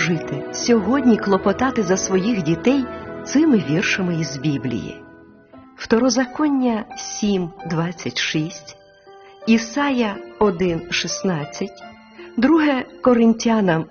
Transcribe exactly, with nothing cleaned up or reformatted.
можете сьогодні клопотати за своїх дітей цими віршами із Біблії. Второзаконня сім двадцять шість, Ісая один шістнадцять, друге Коринтянам